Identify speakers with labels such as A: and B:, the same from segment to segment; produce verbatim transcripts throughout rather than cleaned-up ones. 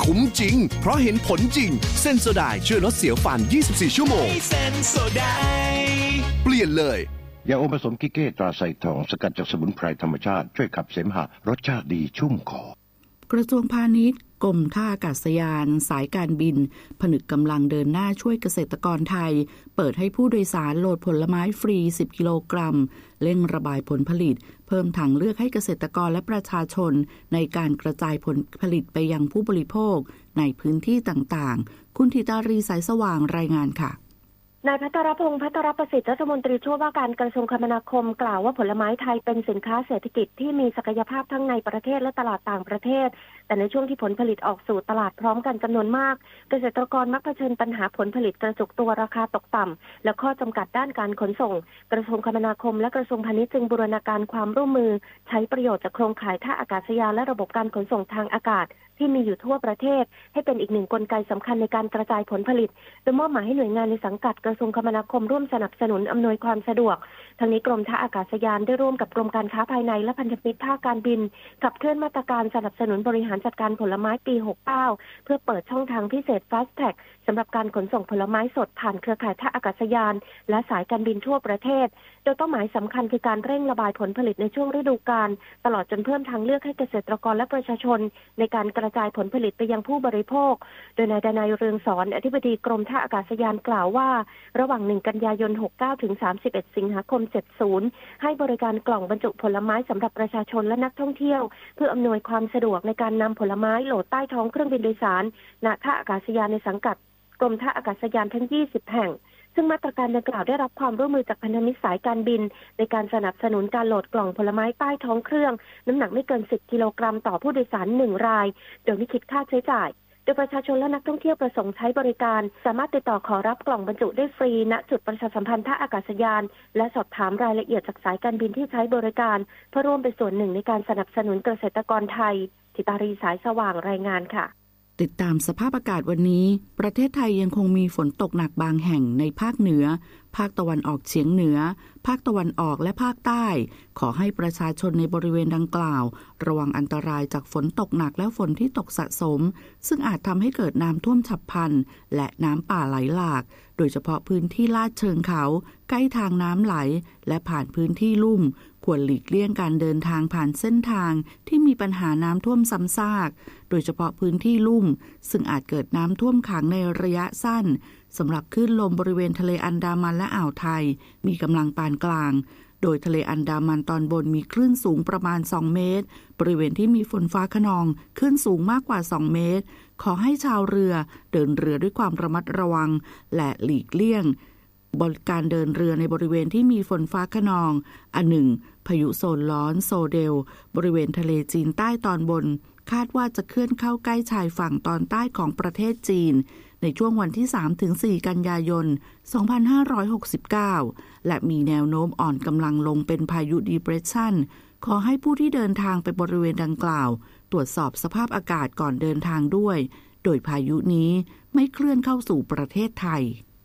A: คุ้มจริงเพราะเห็นผลจริงเซนโซไดช่วยลดเสียวฟันยี่สิบสี่ชั่วโมงเซนโซไดเปลี่ยนเลย
B: ยาอมผสมกิเก้ตราไซทองสกัดจากสมุนไพรธรรมชาติช่วยขับเสมหะรสชาติดีชุ่มคอก
C: ระทรวงพาณิชย์กรมท่าอากาศยานสายการบินผนึกกำลังเดินหน้าช่วยเกษตรกรไทยเปิดให้ผู้โดยสารโหลดผลไม้ฟรีสิบกิโลกรัมเร่งระบายผลผลิตเพิ่มทางเลือกให้เกษตรกรและประชาชนในการกระจายผลผลิตไปยังผู้บริโภคในพื้นที่ต่างๆคุณธิตารีสายสว่างรายงานค่ะ
D: นายภัทรพงษ์ภัทรประสิทธิ์รัฐมนตรีช่วยว่าการกระทรวงคมนาคมกล่าวว่าผลไม้ไทยเป็นสินค้าเศรษฐกิจที่มีศักยภาพทั้งในประเทศและตลาดต่างประเทศแต่ในช่วงที่ผลผลิตออกสู่ตลาดพร้อมกันจำนวนมากเกษตรกรมักเผชิญปัญหาผลผลิตกระจุกตัวราคาตกต่ำและข้อจำกัดด้านการขนส่งกระทรวงคมนาคมและกระทรวงพาณิชย์จึงบูรณาการความร่วมมือใช้ประโยชน์จากโครงข่ายท่าอากาศยานและระบบการขนส่งทางอากาศที่มีอยู่ทั่วประเทศให้เป็นอีกหนึ่งกลไกสำคัญในการกระจายผลผลิตโดยมอบหมายให้หน่วยงานในสังกัดกระทรวงคมนาคมร่วมสนับสนุนอำนวยความสะดวกทั้งนี้กรมท่าอากาศยานได้ร่วมกับกรมการค้าภายในและพันธมิตรภาคการบินขับเคลื่อนมาตรการสนับสนุนบริหารจัดการผลไม้ปีหกสิบเก้าเพื่อเปิดช่องทางพิเศษ Fast Track สำหรับการขนส่งผลไม้สดผ่านเครือข่ายท่าอากาศยานและสายการบินทั่วประเทศโดยเป้าหมายสำคัญคือการเร่งระบายผลผลิตในช่วงฤดูกาลตลอดจนเพิ่มทางเลือกให้เกษตรกรและประชาชนในการกระจายผลผลิตไปยังผู้บริโภคโดยนายดนัยเรืองสอนอธิบดีกรมท่าอากาศยานกล่าวว่าระหว่างหนึ่งกันยายนหกสิบเก้าถึงสามสิบเอ็ดสิงหาคมเจ็ดสิบให้บริการกล่องบรรจุผลไม้สำหรับประชาชนและนักท่องเที่ยวเพื่ออำนวยความสะดวกในการนำผลไม้โหลดใต้ท้องเครื่องบินโดยสารณท่าอากาศยานในสังกัดกรมท่าอากาศยานทั้งยี่สิบแห่งซึ่งมาตรการดังกล่าวได้รับความร่วมมือจากพันธมิตรสายการบินในการสนับสนุนการโหลดกล่องผลไม้ใต้ท้องเครื่องน้ำหนักไม่เกินสิบกิโลกรัมต่อผู้โดยสารหนึ่งรายโดยไม่คิดค่าใช้จ่ายโดยประชาชนและนักท่องเที่ยวประสงค์ใช้บริการสามารถติดต่อขอรับกล่องบรรจุได้ฟรีณจุดประชาสัมพันธ์ท่าอากาศยานและสอบถามรายละเอียดจากสายการบินที่ใช้บริการเพื่อร่วมเป็นส่วนหนึ่งในการสนับสนุนเกษตรกรไทยธิตารีสายสว่างรายงานค่ะ
C: ติดตามสภาพอากาศวันนี้ประเทศไทยยังคงมีฝนตกหนักบางแห่งในภาคเหนือภาคตะวันออกเฉียงเหนือภาคตะวันออกและภาคใต้ขอให้ประชาชนในบริเวณดังกล่าวระวังอันตรายจากฝนตกหนักและฝนที่ตกสะสมซึ่งอาจทำให้เกิดน้ำท่วมฉับพลันและน้ำป่าไหลหลากโดยเฉพาะพื้นที่ลาดเชิงเขาใกล้ทางน้ำไหลและผ่านพื้นที่ลุ่มควรหลีกเลี่ยงการเดินทางผ่านเส้นทางที่มีปัญหาน้ำท่วมซ้ำซากโดยเฉพาะพื้นที่ลุ่มซึ่งอาจเกิดน้ำท่วมขังในระยะสั้นสำหรับคลื่นลมบริเวณทะเลอันดามันและอ่าวไทยมีกำลังปานกลางโดยทะเลอันดามันตอนบนมีคลื่นสูงประมาณสองเมตรบริเวณที่มีฝนฟ้าคะนองคลื่นสูงมากกว่าสองเมตรขอให้ชาวเรือเดินเรือด้วยความระมัดระวังและหลีกเลี่ยงบริการเดินเรือในบริเวณที่มีฝนฟ้าคะนองอันหนึ่งพายุโซนร้อนโซเดลบริเวณทะเลจีนใต้ตอนบนคาดว่าจะเคลื่อนเข้าใกล้ชายฝั่งตอนใต้ของประเทศจีนในช่วงวันที่ สามถึงสี่ กันยายน สองพันห้าร้อยหกสิบเก้าและมีแนวโน้มอ่อนกำลังลงเป็นพายุดีเพรสชันขอให้ผู้ที่เดินทางไปบริเวณดังกล่าวตรวจสอบสภาพอากาศก่อนเดินทางด้วยโดยพายุนี้ไม่เคลื่อนเข้าสู่ประเทศไทย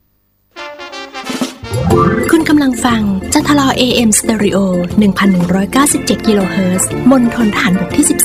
E: คุณกำลังฟังจันทรา เอ เอ็ม Stereo หนึ่งพันหนึ่งร้อยเก้าสิบเจ็ด กิโลเฮิรตซ์มณฑลทหารบกที่สิบ